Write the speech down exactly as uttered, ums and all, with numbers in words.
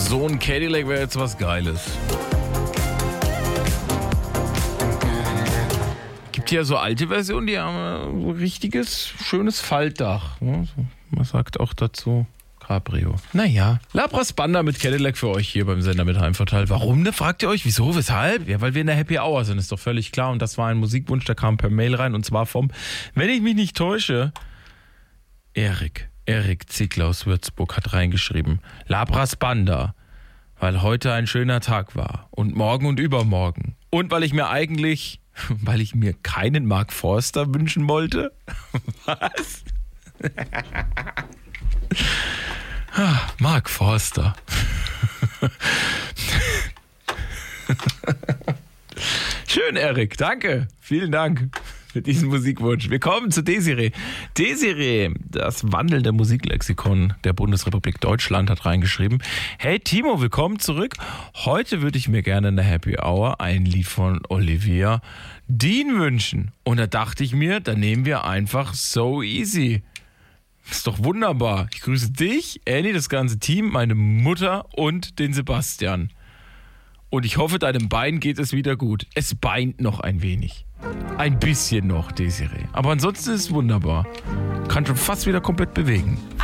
So ein Cadillac wäre jetzt was Geiles. Gibt ja so alte Versionen, die haben so ein richtiges, schönes Faltdach. Man sagt auch dazu Cabrio. Naja, Labras Banda mit Cadillac für euch hier beim Sender mit Heimvorteil. Warum, ne? Fragt ihr euch, wieso, weshalb? Ja, weil wir in der Happy Hour sind, ist doch völlig klar. Und das war ein Musikwunsch, der kam per Mail rein. Und zwar vom, wenn ich mich nicht täusche, Erik. Erik Ziegler aus Würzburg hat reingeschrieben. Labras Banda, weil heute ein schöner Tag war. Und morgen und übermorgen. Und weil ich mir eigentlich, weil ich mir keinen Mark Forster wünschen wollte. Was? Mark Forster. Schön, Erik. Danke. Vielen Dank für diesen Musikwunsch. Wir kommen zu Desiree. Desiree, das wandelnde Musiklexikon der Bundesrepublik Deutschland, hat reingeschrieben. Hey Timo, willkommen zurück. Heute würde ich mir gerne in der Happy Hour ein Lied von Olivia Dean wünschen. Und da dachte ich mir, dann nehmen wir einfach So Easy. Ist doch wunderbar. Ich grüße dich, Annie, das ganze Team, meine Mutter und den Sebastian. Und ich hoffe, deinem Bein geht es wieder gut. Es beint noch ein wenig. Ein bisschen noch, Desiree. Aber ansonsten ist es wunderbar. Kann schon fast wieder komplett bewegen.